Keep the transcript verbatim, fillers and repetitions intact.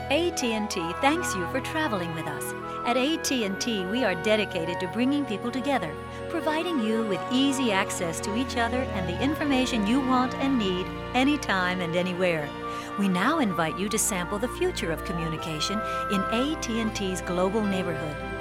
A T and T thanks you for traveling with us. At A T and T, we are dedicated to bringing people together, providing you with easy access to each other and the information you want and need anytime and anywhere. We now invite you to sample the future of communication in A T and T's global neighborhood.